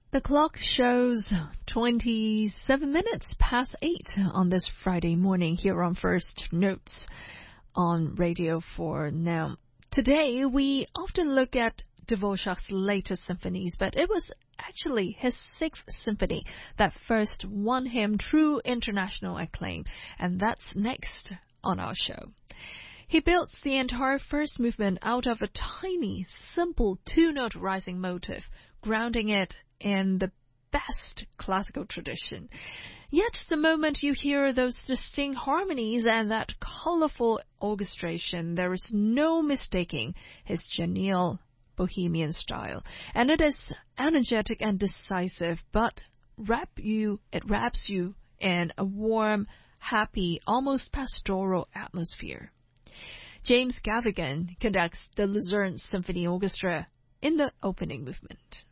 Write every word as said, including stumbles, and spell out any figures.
The clock shows twenty-seven minutes past eight on this Friday morning here on First Notes on Radio four. Now, today we often look at Dvorak's latest symphonies, but it was actually his sixth symphony that first won him true international acclaim, and that's next on our show. He builds the entire first movement out of a tiny, simple two-note rising motive, grounding it in the best classical tradition. Yet the moment you hear those distinct harmonies and that colorful orchestration, there is no mistaking his genial bohemian style. And it is energetic and decisive, but wrap you, it wraps you in a warm, happy, almost pastoral atmosphere. James Gavigan conducts the Lucerne Symphony Orchestra in the opening movement.